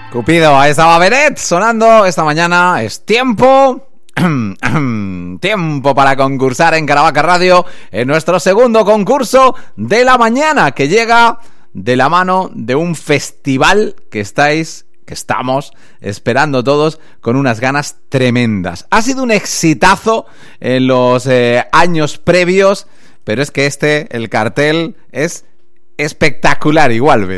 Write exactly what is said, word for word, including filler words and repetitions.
Cupido, ahí estaba Beret sonando esta mañana. Es tiempo, tiempo para concursar en Caravaca Radio en nuestro segundo concurso de la mañana, que llega de la mano de un festival que estáis, que estamos esperando todos con unas ganas tremendas. Ha sido un exitazo en los eh, años previos, pero es que este, el cartel, es espectacular igual, ¿ves?